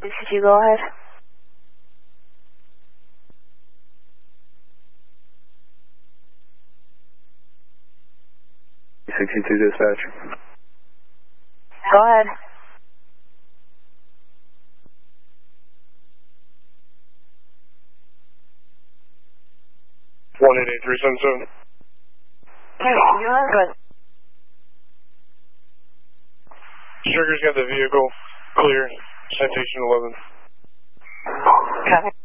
DCG, go ahead. DCG dispatch. Go ahead. One 88377. Go ahead. Sugar's got the vehicle clear. Citation 11. Copy.